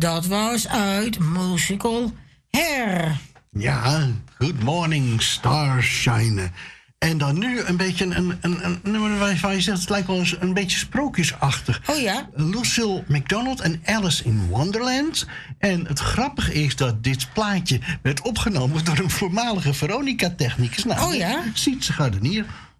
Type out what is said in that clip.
dat was uit Musical Hair. Ja, Good Morning Starshine. En dan nu een beetje een nummer waarvan je zegt, het lijkt wel eens een beetje sprookjesachtig. Oh ja? Lucille McDonald en Alice in Wonderland. En het grappige is dat dit plaatje werd opgenomen door een voormalige Veronica-technicus. Nou, oh ja? Sietse Gardenier.